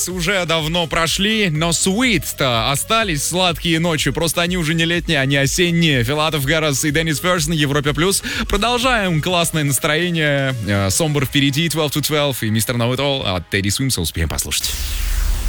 Уже давно прошли, но sweet-то остались сладкие ночи. Просто они уже не летние, они осенние. Филатов, Гарас и Деннис Ферс на Европе+. Продолжаем классное настроение. Сомбр впереди, 12 to 12 и Мистер Know It All от Тедди Свимса. Успеем послушать.